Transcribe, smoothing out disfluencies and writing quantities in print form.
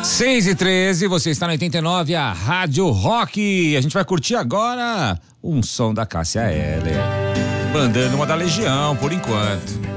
6h13, você está na 89, a Rádio Rock. A gente vai curtir agora um som da Cássia Eller, mandando uma da Legião por enquanto.